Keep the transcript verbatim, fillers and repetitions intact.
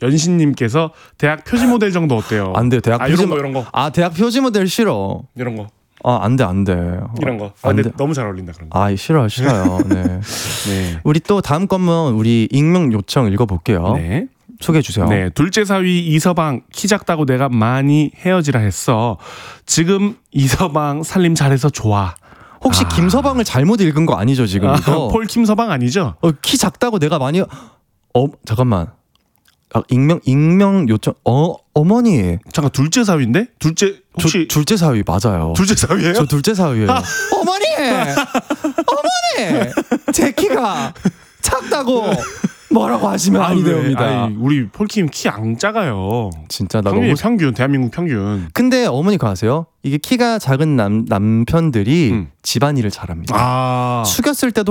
연신님께서 대학 표지 모델 정도 어때요? 안 돼. 대학 아, 표지 이런 거 이런 거. 아 대학 표지 모델 싫어. 이런 거. 아, 안 돼, 안 돼. 이런 거. 아, 안 근데 돼. 너무 잘 어울린다 그런 거. 아, 싫어요, 싫어요. 네. 네. 우리 또 다음 건만 우리 익명 요청 읽어볼게요. 네. 소개해 주세요. 네, 둘째 사위 이서방 키 작다고 내가 많이 헤어지라 했어. 지금 이서방 살림 잘해서 좋아. 혹시 아. 김서방을 잘못 읽은 거 아니죠 지금? 아, 이거? 폴 김서방 아니죠? 어, 키 작다고 내가 많이 어 잠깐만. 아, 익명 익명 요청 어 어머니. 잠깐 둘째 사위인데? 둘째 혹시 저, 둘째 사위 맞아요. 둘째 사위예요? 저 둘째 사위예요. 어머니, 어머니, 제 키가 작다고 뭐라고 하시면 아, 아니 왜? 됩니다. 아니, 우리 폴킴 키 안 작아요. 진짜 나 평균 너무. 평균 대한민국 평균. 근데 어머니가 아세요? 이게 키가 작은 남 남편들이 음. 집안일을 잘합니다. 아. 숙였을 때도